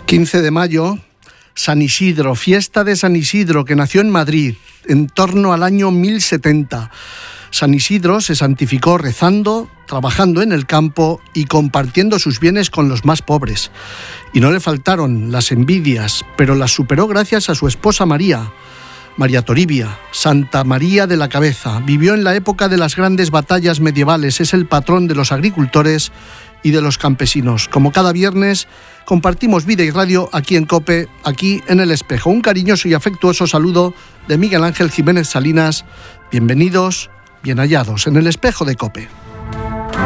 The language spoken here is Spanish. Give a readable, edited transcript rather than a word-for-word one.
15 de mayo, San Isidro, fiesta de San Isidro, que nació en Madrid en torno al año 1070. San Isidro se santificó rezando, trabajando en el campo y compartiendo sus bienes con los más pobres. Y no le faltaron las envidias, pero las superó gracias a su esposa María Toribia, Santa María de la Cabeza. Vivió en la época de las grandes batallas medievales, es el patrón de los agricultores y de los campesinos. Como cada viernes, compartimos vida y radio aquí en COPE, aquí en El Espejo. Un cariñoso y afectuoso saludo de Miguel Ángel Jiménez Salinas. Bienvenidos, bien hallados en El Espejo de COPE.